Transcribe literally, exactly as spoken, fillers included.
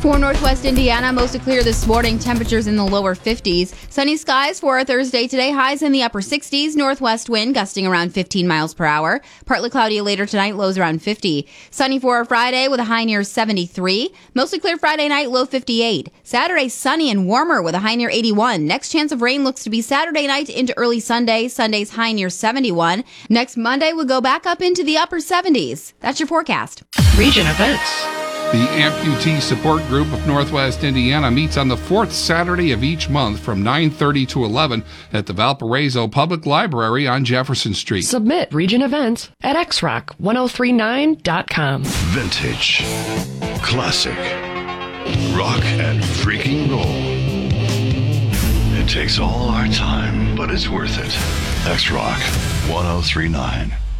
For Northwest Indiana, mostly clear this morning. Temperatures in the lower fifties. Sunny skies for our Thursday today. Highs in the upper sixties. Northwest wind gusting around fifteen miles per hour. Partly cloudy later tonight. Lows around fifty. Sunny for our Friday with a high near seventy-three. Mostly clear Friday night. Low fifty-eight. Saturday sunny and warmer with a high near eighty-one. Next chance of rain looks to be Saturday night into early Sunday. Sunday's high near seventy-one. Next Monday will go back up into the upper seventies. That's your forecast. Region events. The Amputee Support Group of Northwest Indiana meets on the fourth Saturday of each month from nine thirty to eleven at the Valparaiso Public Library on Jefferson Street. Submit region events at x rock ten thirty-nine dot com. Vintage, classic, rock and freaking roll. It takes all our time, but it's worth it. X Rock ten thirty-nine.